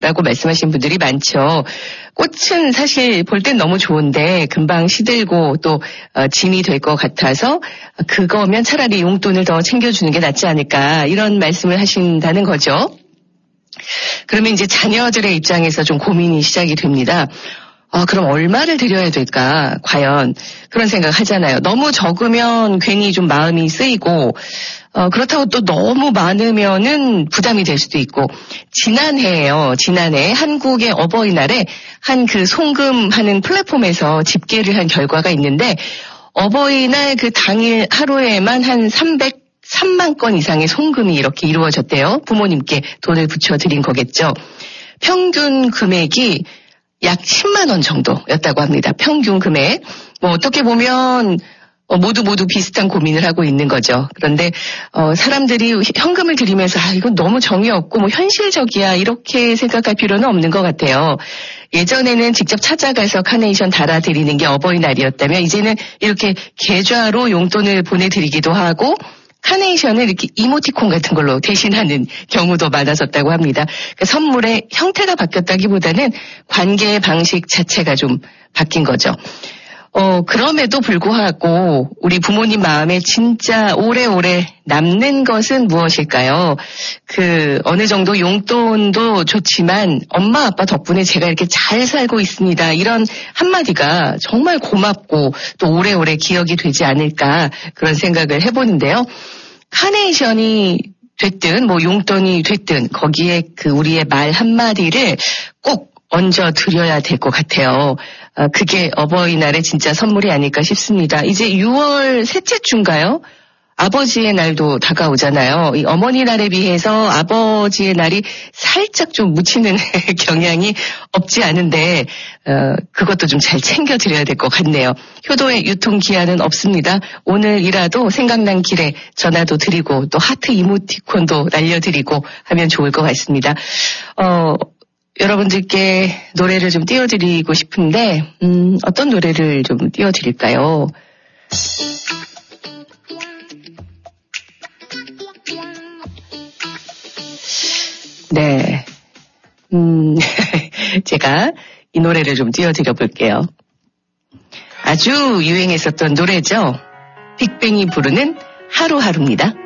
라고 말씀하신 분들이 많죠. 꽃은 사실 볼 땐 너무 좋은데 금방 시들고 또 짐이 될 것 같아서 그거면 차라리 용돈을 더 챙겨주는 게 낫지 않을까 이런 말씀을 하신다는 거죠. 그러면 이제 자녀들의 입장에서 좀 고민이 시작이 됩니다. 그럼 얼마를 드려야 될까? 과연 그런 생각 하잖아요. 너무 적으면 괜히 좀 마음이 쓰이고 그렇다고 또 너무 많으면은 부담이 될 수도 있고 지난해 한국의 어버이날에 한 그 송금하는 플랫폼에서 집계를 한 결과가 있는데 어버이날 그 당일 하루에만 한 303만 건 이상의 송금이 이렇게 이루어졌대요. 부모님께 돈을 붙여드린 거겠죠. 평균 금액이 약 10만 원 정도였다고 합니다. 평균 금액. 어떻게 보면 모두 비슷한 고민을 하고 있는 거죠. 그런데 사람들이 현금을 드리면서 이건 너무 정이 없고 현실적이야 이렇게 생각할 필요는 없는 것 같아요. 예전에는 직접 찾아가서 카네이션 달아드리는 게 어버이날이었다면 이제는 이렇게 계좌로 용돈을 보내드리기도 하고 카네이션을 이렇게 이모티콘 같은 걸로 대신하는 경우도 많아졌다고 합니다. 그러니까 선물의 형태가 바뀌었다기보다는 관계의 방식 자체가 좀 바뀐 거죠. 그럼에도 불구하고 우리 부모님 마음에 진짜 오래오래 남는 것은 무엇일까요? 어느 정도 용돈도 좋지만 엄마 아빠 덕분에 제가 이렇게 잘 살고 있습니다. 이런 한마디가 정말 고맙고 또 오래오래 기억이 되지 않을까 그런 생각을 해보는데요. 카네이션이 됐든 용돈이 됐든 거기에 우리의 말 한마디를 꼭 얹어 드려야 될 것 같아요. 그게 어버이날의 진짜 선물이 아닐까 싶습니다. 이제 6월 셋째 주인가요? 아버지의 날도 다가오잖아요. 이 어머니 날에 비해서 아버지의 날이 살짝 좀 묻히는 경향이 없지 않은데 그것도 좀 잘 챙겨드려야 될 것 같네요. 효도의 유통기한은 없습니다. 오늘이라도 생각난 길에 전화도 드리고 또 하트 이모티콘도 날려드리고 하면 좋을 것 같습니다. 여러분들께 노래를 좀 띄워드리고 싶은데 어떤 노래를 좀 띄워드릴까요? 네. 제가 이 노래를 좀 띄워드려 볼게요. 아주 유행했었던 노래죠. 빅뱅이 부르는 하루하루입니다.